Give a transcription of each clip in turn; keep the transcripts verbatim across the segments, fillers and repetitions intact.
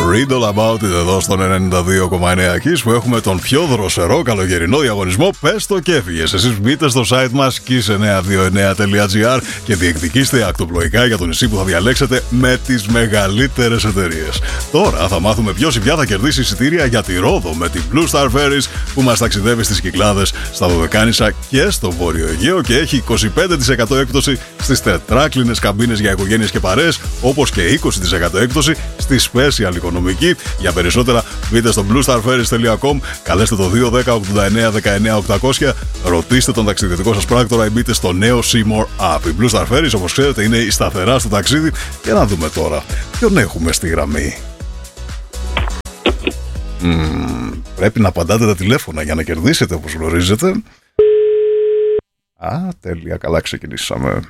Read All About It εδώ στον ενενήντα δύο κόμμα εννέα Kiss, που έχουμε τον πιο δροσερό καλοκαιρινό διαγωνισμό. Πες το και έφυγες. Εσείς μπείτε στο site μας kiss εννιακόσια είκοσι εννέα τελεία gr και διεκδικήστε ακτοπλοϊκά για το νησί που θα διαλέξετε με τις μεγαλύτερες εταιρείες. Τώρα θα μάθουμε ποιος ή ποια θα κερδίσει εισιτήρια για τη Ρόδο με την Blue Star Ferries, που μας ταξιδεύει στις Κυκλάδες, στα Δωδεκάνησα και στο Βόρειο Αιγαίο και έχει είκοσι πέντε τοις εκατό έκπτωση στις τετράκλινες καμπίνες για οικογένειες και παρέες, όπως και είκοσι τοις εκατό έκπτωση στη Special οικονομική. Για περισσότερα μπείτε στο blue star ferries τελεία com, καλέστε το δύο ένα μηδέν ογδόντα εννέα δεκαεννέα οκτακόσια, ρωτήστε τον ταξιδιωτικό σας πράκτορα ή μπείτε στο νέο Seymour App. Η Blue Star Ferries, όπως ξέρετε, είναι η σταθερά στο ταξίδι. Και να δούμε τώρα ποιον έχουμε στη γραμμή. Mm, πρέπει να απαντάτε τα τηλέφωνα για να κερδίσετε, όπως γνωρίζετε. Α, τέλεια, καλά ξεκινήσαμε.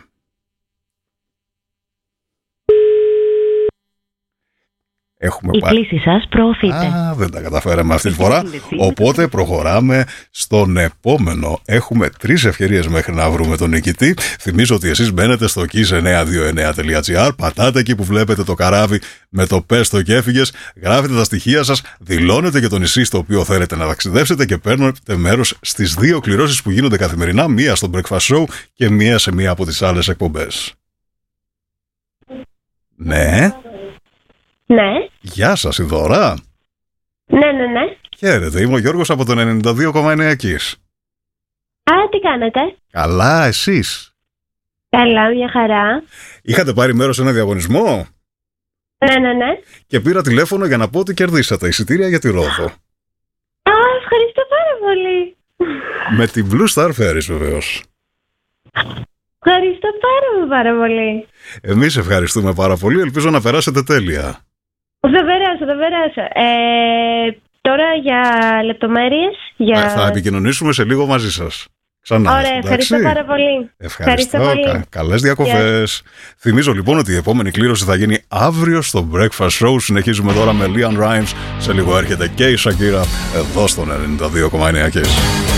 Έχουμε η κλήση σας προωθείται. Α, δεν τα καταφέραμε αυτή τη φορά. Οπότε προχωράμε στον επόμενο. Έχουμε τρεις ευκαιρίες μέχρι να βρούμε τον νικητή. Θυμίζω ότι εσείς μπαίνετε στο kiss εννιακόσια είκοσι εννέα τελεία gr, πατάτε εκεί που βλέπετε το καράβι με το πες το και έφυγες, γράφετε τα στοιχεία σας, δηλώνετε και το νησί στο οποίο θέλετε να ταξιδέψετε και παίρνετε μέρος στις δύο κληρώσεις που γίνονται καθημερινά, μία στο Breakfast Show και μία σε μία από τις άλλες εκπομπές. Ναι. Ναι. Γεια σας, η Δώρα. Ναι, ναι, ναι. Χαίρετε, είμαι ο Γιώργος από τον ενενήντα δύο κόμμα εννέα Kiss. Α, τι κάνετε? Καλά, εσείς? Καλά, μια χαρά. Είχατε πάρει μέρος σε ένα διαγωνισμό? Ναι, ναι, ναι. Και πήρα τηλέφωνο για να πω ότι κερδίσατε εισιτήρια για τη Ρόδο. Α, ευχαριστώ πάρα πολύ. Με την Blue Star Ferries, βεβαίως. Ευχαριστώ πάρα πάρα πολύ. Εμείς ευχαριστούμε πάρα πολύ, ελπίζω να περάσετε τέλεια. Θα περάσω, θα περάσω. Ε, τώρα για λεπτομέρειες. Για... Θα επικοινωνήσουμε σε λίγο μαζί σας. Ξανά. Ωραία, εντάξει. ευχαριστώ πάρα πολύ. Ευχαριστώ, ευχαριστώ πολύ. Κα, καλές διακοπές. Yeah. Θυμίζω λοιπόν ότι η επόμενη κλήρωση θα γίνει αύριο στο Breakfast Show. Συνεχίζουμε τώρα με Leon Rimes. Σε λίγο έρχεται και η Shakira εδώ στον ενενήντα δύο κόμμα εννέα Kiss.